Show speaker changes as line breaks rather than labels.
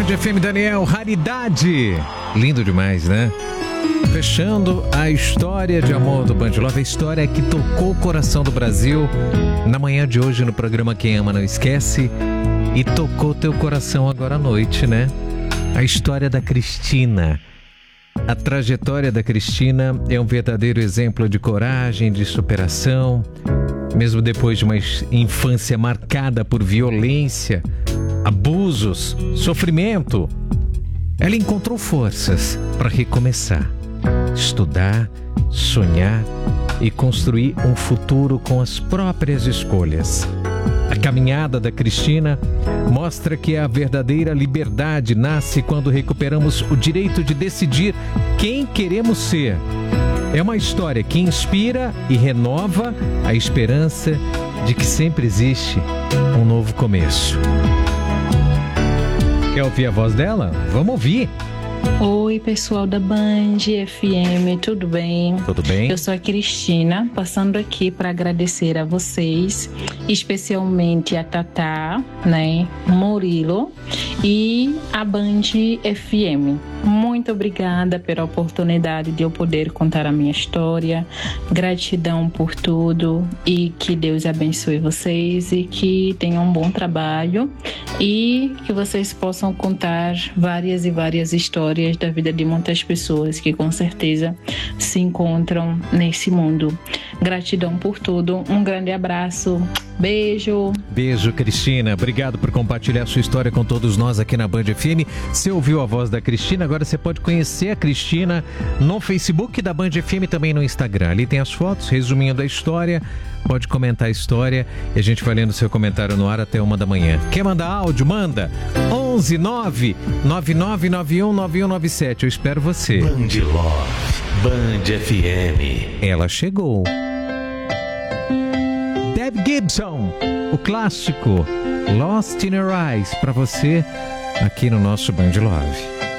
Band FM Daniel, raridade. Lindo demais, né? Fechando a história de amor do Band Love, a história que tocou o coração do Brasil na manhã de hoje no programa Quem Ama Não Esquece e tocou teu coração agora à noite, né? A história da Cristina. A trajetória da Cristina é um verdadeiro exemplo de coragem, de superação, mesmo depois de uma infância marcada por violência, abusos, sofrimento. Ela encontrou forças para recomeçar, estudar, sonhar e construir um futuro com as próprias escolhas. A caminhada da Cristina mostra que a verdadeira liberdade nasce quando recuperamos o direito de decidir quem queremos ser. É uma história que inspira e renova a esperança de que sempre existe um novo começo. Quer ouvir a voz dela? Vamos ouvir!
Oi, pessoal da Band FM, tudo bem?
Tudo bem?
Eu sou a Cristina, passando aqui para agradecer a vocês, especialmente a Tatá, né, Murilo e a Band FM. Muito obrigada pela oportunidade de eu poder contar a minha história. Gratidão por tudo e que Deus abençoe vocês e que tenham um bom trabalho e que vocês possam contar várias e várias histórias da vida de muitas pessoas que com certeza se encontram nesse mundo. Gratidão por tudo. Um grande abraço. Beijo.
Beijo, Cristina. Obrigado por compartilhar sua história com todos nós aqui na Band FM. Você ouviu a voz da Cristina, agora você pode conhecer a Cristina no Facebook da Band FM e também no Instagram. Ali tem as fotos, resumindo a história. Pode comentar a história e a gente vai lendo seu comentário no ar até 1 da manhã. Quer mandar áudio? Manda 11 9 9991 9197. Eu espero você.
Band Love, Band FM.
Ela chegou. Deb Gibson, o clássico Lost in Her Eyes, para você aqui no nosso Band Love.